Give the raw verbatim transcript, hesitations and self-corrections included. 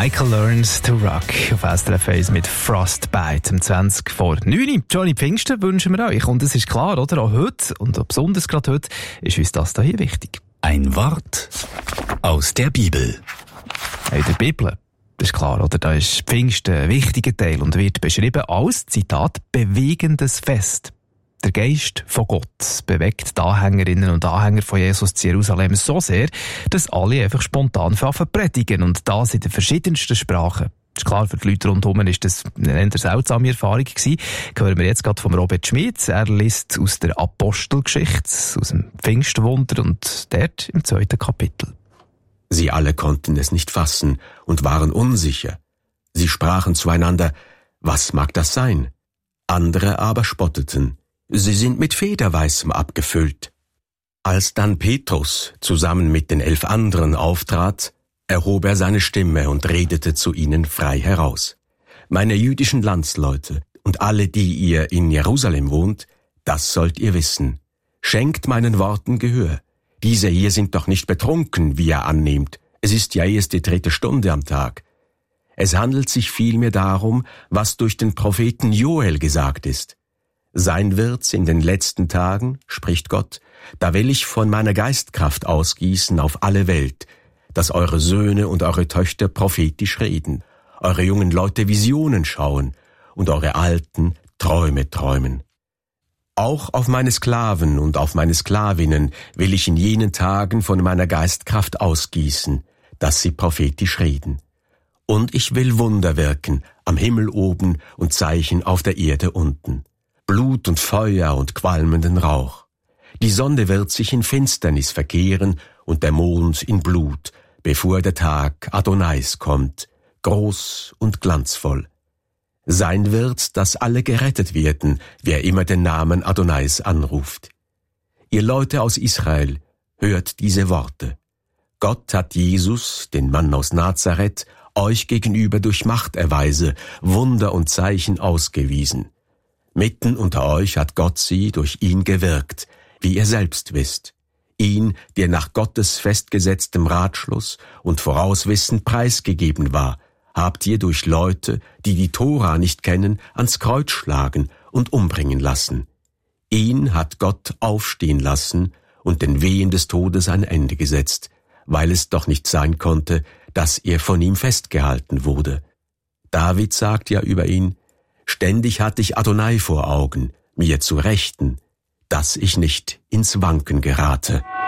Michael Learns to Rock auf S R F eins mit Frostbite um zwanzig vor neun. Johnny Pfingsten wünschen wir euch. Und es ist klar, oder? Auch heute, und auch besonders gerade heute, ist uns das hier wichtig. Ein Wort aus der Bibel. In der Bibel, das ist klar, oder? Da ist Pfingsten ein wichtiger Teil und wird beschrieben als, Zitat, bewegendes Fest. Der Geist von Gott bewegt die Anhängerinnen und Anhänger von Jesus zu Jerusalem so sehr, dass alle einfach spontan anfangen predigen und das in den verschiedensten Sprachen. Das ist klar, für die Leute rundherum war das eine eher seltsame Erfahrung gewesen. Hören wir jetzt gerade von Robert Schmid. Er liest aus der Apostelgeschichte, aus dem Pfingstwunder und dort im zweiten Kapitel. Sie alle konnten es nicht fassen und waren unsicher. Sie sprachen zueinander, was mag das sein? Andere aber spotteten. Sie sind mit Federweißem abgefüllt. Als dann Petrus zusammen mit den elf anderen auftrat, erhob er seine Stimme und redete zu ihnen frei heraus. Meine jüdischen Landsleute und alle, die ihr in Jerusalem wohnt, das sollt ihr wissen. Schenkt meinen Worten Gehör. Diese hier sind doch nicht betrunken, wie ihr annehmt. Es ist ja erst die dritte Stunde am Tag. Es handelt sich vielmehr darum, was durch den Propheten Joel gesagt ist. Sein wird's in den letzten Tagen, spricht Gott, da will ich von meiner Geistkraft ausgießen auf alle Welt, dass eure Söhne und eure Töchter prophetisch reden, eure jungen Leute Visionen schauen und eure Alten Träume träumen. Auch auf meine Sklaven und auf meine Sklavinnen will ich in jenen Tagen von meiner Geistkraft ausgießen, dass sie prophetisch reden. Und ich will Wunder wirken am Himmel oben und Zeichen auf der Erde unten. Blut und Feuer und qualmenden Rauch. Die Sonne wird sich in Finsternis verkehren und der Mond in Blut, bevor der Tag Adonais kommt, groß und glanzvoll. Sein wird, dass alle gerettet werden, wer immer den Namen Adonais anruft. Ihr Leute aus Israel, hört diese Worte. Gott hat Jesus, den Mann aus Nazareth, euch gegenüber durch Machterweise, Wunder und Zeichen ausgewiesen. Mitten unter euch hat Gott sie durch ihn gewirkt, wie ihr selbst wisst. Ihn, der nach Gottes festgesetztem Ratschluss und Vorauswissen preisgegeben war, habt ihr durch Leute, die die Tora nicht kennen, ans Kreuz schlagen und umbringen lassen. Ihn hat Gott aufstehen lassen und den Wehen des Todes ein Ende gesetzt, weil es doch nicht sein konnte, dass er von ihm festgehalten wurde. David sagt ja über ihn, ständig hatte ich Adonai vor Augen, mir zu Rechten, dass ich nicht ins Wanken gerate.